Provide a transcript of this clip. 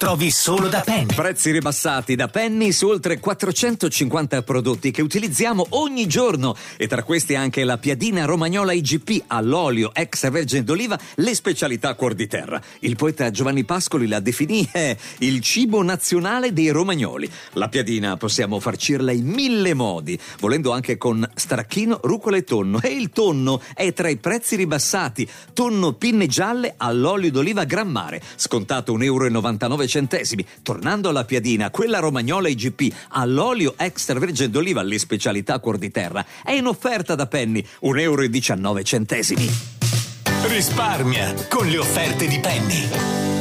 trovi solo da Penny. Prezzi ribassati da Penny su oltre 450 prodotti che utilizziamo ogni giorno, e tra questi anche la piadina romagnola IGP all'olio extravergine d'oliva, le specialità cuor di terra. Il poeta Giovanni Pascoli la definì il cibo nazionale dei romagnoli. La piadina possiamo farcirla in 1000 modi, volendo anche con stracchino, rucola e tonno. E il tonno è tra i prezzi ribassati. Tonno pinne gialle all'olio d'oliva Gran Mare, scontato 1,99 €. Tornando alla piadina, quella romagnola IGP all'olio extravergine d'oliva, le specialità cuor di terra, è in offerta da Penny, 1,19 €. Risparmia con le offerte di Penny.